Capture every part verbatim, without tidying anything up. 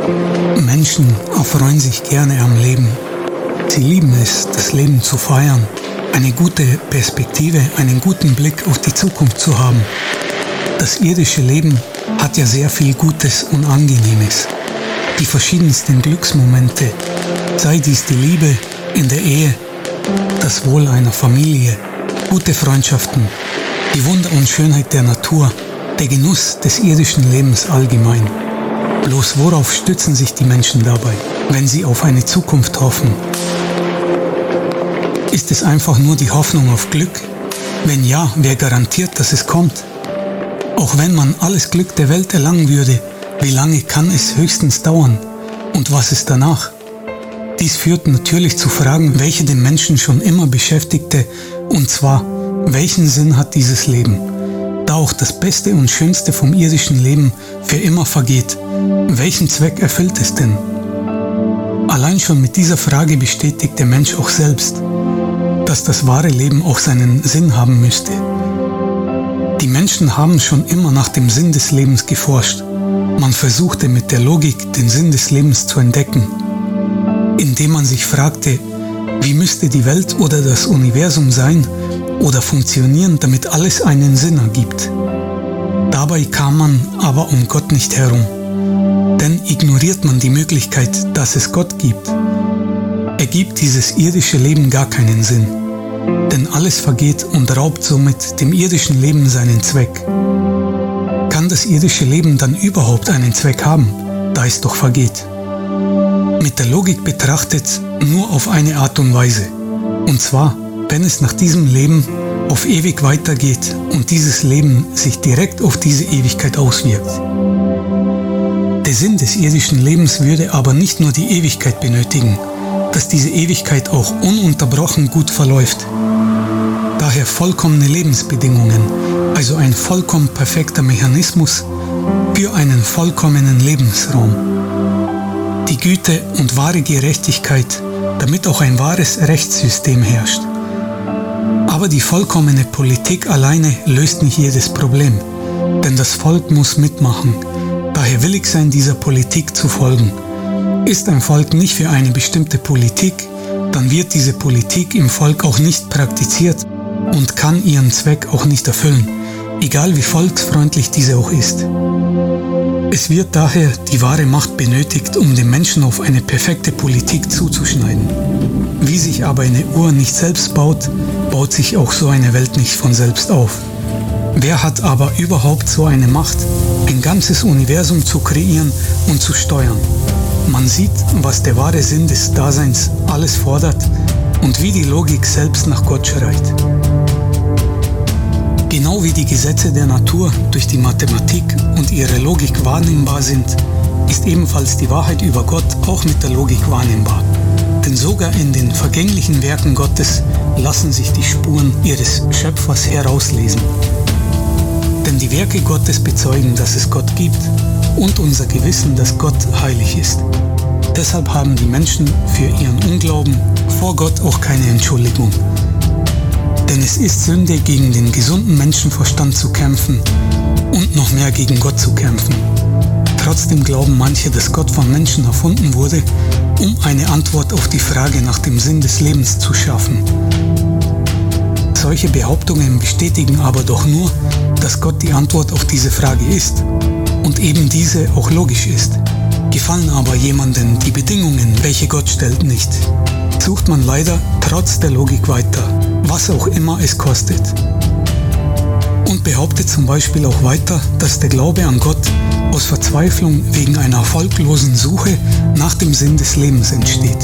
Menschen erfreuen sich gerne am Leben. Sie lieben es, das Leben zu feiern, eine gute Perspektive, einen guten Blick auf die Zukunft zu haben. Das irdische Leben hat ja sehr viel Gutes und Angenehmes. Die verschiedensten Glücksmomente, sei dies die Liebe in der Ehe, das Wohl einer Familie, gute Freundschaften, die Wunder und Schönheit der Natur, der Genuss des irdischen Lebens allgemein. Bloß worauf stützen sich die Menschen dabei, wenn sie auf eine Zukunft hoffen? Ist es einfach nur die Hoffnung auf Glück? Wenn ja, wer garantiert, dass es kommt? Auch wenn man alles Glück der Welt erlangen würde, wie lange kann es höchstens dauern? Und was ist danach? Dies führt natürlich zu Fragen, welche den Menschen schon immer beschäftigte, und zwar, welchen Sinn hat dieses Leben? Da auch das Beste und Schönste vom irdischen Leben für immer vergeht, welchen Zweck erfüllt es denn? Allein schon mit dieser Frage bestätigt der Mensch auch selbst, dass das wahre Leben auch seinen Sinn haben müsste. Die Menschen haben schon immer nach dem Sinn des Lebens geforscht. Man versuchte mit der Logik den Sinn des Lebens zu entdecken, indem man sich fragte, wie müsste die Welt oder das Universum sein oder funktionieren, damit alles einen Sinn ergibt. Dabei kam man aber um Gott nicht herum, denn ignoriert man die Möglichkeit, dass es Gott gibt, ergibt dieses irdische Leben gar keinen Sinn, denn alles vergeht und raubt somit dem irdischen Leben seinen Zweck. Kann das irdische Leben dann überhaupt einen Zweck haben, da es doch vergeht? Mit der Logik betrachtet nur auf eine Art und Weise, und zwar, wenn es nach diesem Leben auf ewig weitergeht und dieses Leben sich direkt auf diese Ewigkeit auswirkt. Der Sinn des irdischen Lebens würde aber nicht nur die Ewigkeit benötigen, dass diese Ewigkeit auch ununterbrochen gut verläuft. Daher vollkommene Lebensbedingungen, also ein vollkommen perfekter Mechanismus für einen vollkommenen Lebensraum. Die Güte und wahre Gerechtigkeit, damit auch ein wahres Rechtssystem herrscht. Aber die vollkommene Politik alleine löst nicht jedes Problem, denn das Volk muss mitmachen, daher willig sein, dieser Politik zu folgen. Ist ein Volk nicht für eine bestimmte Politik, dann wird diese Politik im Volk auch nicht praktiziert und kann ihren Zweck auch nicht erfüllen, egal wie volksfreundlich diese auch ist. Es wird daher die wahre Macht benötigt, um den Menschen auf eine perfekte Politik zuzuschneiden. Wie sich aber eine Uhr nicht selbst baut, baut sich auch so eine Welt nicht von selbst auf. Wer hat aber überhaupt so eine Macht, ein ganzes Universum zu kreieren und zu steuern? Man sieht, was der wahre Sinn des Daseins alles fordert und wie die Logik selbst nach Gott schreit. Genau wie die Gesetze der Natur durch die Mathematik und ihre Logik wahrnehmbar sind, ist ebenfalls die Wahrheit über Gott auch mit der Logik wahrnehmbar. Denn sogar in den vergänglichen Werken Gottes lassen sich die Spuren ihres Schöpfers herauslesen. Denn die Werke Gottes bezeugen, dass es Gott gibt und unser Gewissen, dass Gott heilig ist. Deshalb haben die Menschen für ihren Unglauben vor Gott auch keine Entschuldigung. Denn es ist Sünde, gegen den gesunden Menschenverstand zu kämpfen und noch mehr gegen Gott zu kämpfen. Trotzdem glauben manche, dass Gott von Menschen erfunden wurde, um eine Antwort auf die Frage nach dem Sinn des Lebens zu schaffen. Solche Behauptungen bestätigen aber doch nur, dass Gott die Antwort auf diese Frage ist und eben diese auch logisch ist. Gefallen aber jemandem die Bedingungen, welche Gott stellt, nicht, sucht man leider trotz der Logik weiter, was auch immer es kostet. Und behauptet zum Beispiel auch weiter, dass der Glaube an Gott aus Verzweiflung wegen einer erfolglosen Suche nach dem Sinn des Lebens entsteht.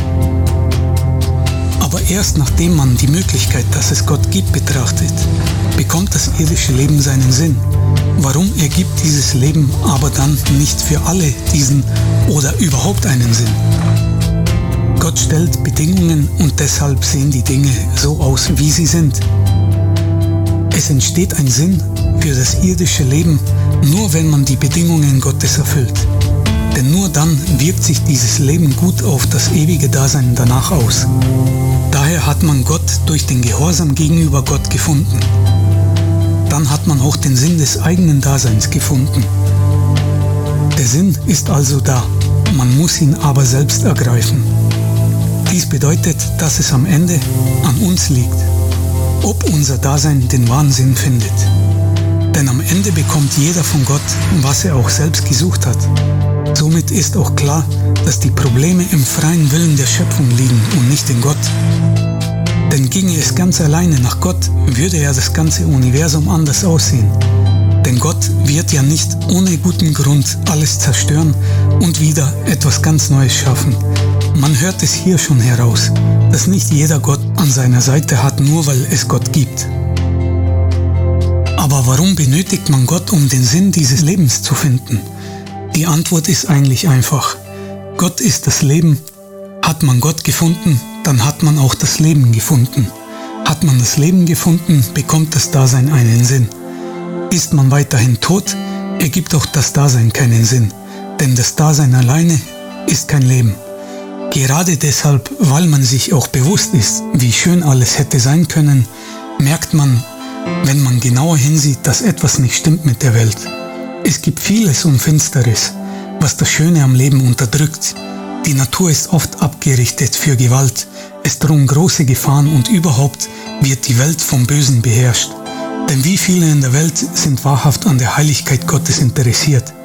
Aber erst nachdem man die Möglichkeit, dass es Gott gibt, betrachtet, bekommt das irdische Leben seinen Sinn. Warum ergibt dieses Leben aber dann nicht für alle diesen oder überhaupt einen Sinn? Gott stellt Bedingungen und deshalb sehen die Dinge so aus, wie sie sind. Es entsteht ein Sinn für das irdische Leben, nur wenn man die Bedingungen Gottes erfüllt. Denn nur dann wirkt sich dieses Leben gut auf das ewige Dasein danach aus. Daher hat man Gott durch den Gehorsam gegenüber Gott gefunden. Dann hat man auch den Sinn des eigenen Daseins gefunden. Der Sinn ist also da, man muss ihn aber selbst ergreifen. Dies bedeutet, dass es am Ende an uns liegt, ob unser Dasein den wahren Sinn findet. Denn am Ende bekommt jeder von Gott, was er auch selbst gesucht hat. Somit ist auch klar, dass die Probleme im freien Willen der Schöpfung liegen und nicht in Gott. Denn ginge es ganz alleine nach Gott, würde ja das ganze Universum anders aussehen. Denn Gott wird ja nicht ohne guten Grund alles zerstören und wieder etwas ganz Neues schaffen. Man hört es hier schon heraus, dass nicht jeder Gott an seiner Seite hat, nur weil es Gott gibt. Aber warum benötigt man Gott, um den Sinn dieses Lebens zu finden? Die Antwort ist eigentlich einfach. Gott ist das Leben. Hat man Gott gefunden, dann hat man auch das Leben gefunden. Hat man das Leben gefunden, bekommt das Dasein einen Sinn. Ist man weiterhin tot, ergibt auch das Dasein keinen Sinn, denn das Dasein alleine ist kein Leben. Gerade deshalb, weil man sich auch bewusst ist, wie schön alles hätte sein können, merkt man, wenn man genauer hinsieht, dass etwas nicht stimmt mit der Welt. Es gibt vieles und Finsteres, was das Schöne am Leben unterdrückt. Die Natur ist oft abgerichtet für Gewalt, es drohen große Gefahren und überhaupt wird die Welt vom Bösen beherrscht. Denn wie viele in der Welt sind wahrhaft an der Heiligkeit Gottes interessiert?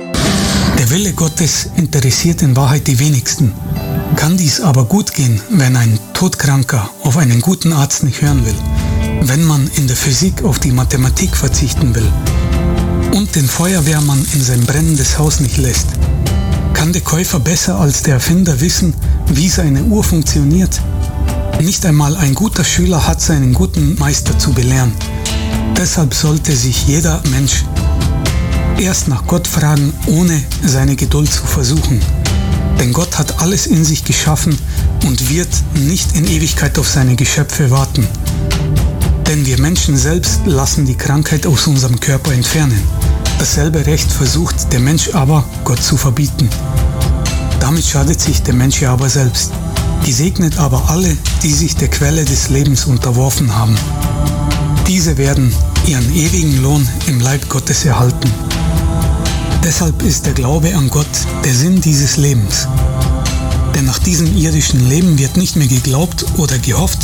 Der Wille Gottes interessiert in Wahrheit die wenigsten. Kann dies aber gut gehen, wenn ein Todkranker auf einen guten Arzt nicht hören will, wenn man in der Physik auf die Mathematik verzichten will und den Feuerwehrmann in sein brennendes Haus nicht lässt? Kann der Käufer besser als der Erfinder wissen, wie seine Uhr funktioniert? Nicht einmal ein guter Schüler hat seinen guten Meister zu belehren. Deshalb sollte sich jeder Mensch erst nach Gott fragen, ohne seine Geduld zu versuchen. Denn Gott hat alles in sich geschaffen und wird nicht in Ewigkeit auf seine Geschöpfe warten. Denn wir Menschen selbst lassen die Krankheit aus unserem Körper entfernen. Dasselbe Recht versucht der Mensch aber, Gott zu verbieten. Damit schadet sich der Mensch ja aber selbst. Gesegnet aber alle, die sich der Quelle des Lebens unterworfen haben. Diese werden ihren ewigen Lohn im Leib Gottes erhalten. Deshalb ist der Glaube an Gott der Sinn dieses Lebens. Denn nach diesem irdischen Leben wird nicht mehr geglaubt oder gehofft,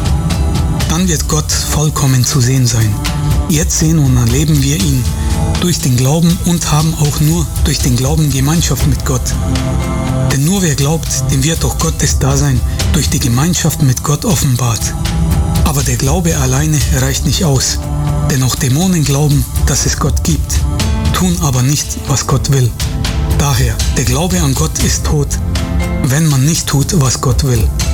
dann wird Gott vollkommen zu sehen sein. Jetzt sehen und erleben wir ihn durch den Glauben und haben auch nur durch den Glauben Gemeinschaft mit Gott. Denn nur wer glaubt, dem wird auch Gottes Dasein durch die Gemeinschaft mit Gott offenbart. Aber der Glaube alleine reicht nicht aus, denn auch Dämonen glauben, dass es Gott gibt, tun aber nicht, was Gott will. Daher, der Glaube an Gott ist tot, wenn man nicht tut, was Gott will.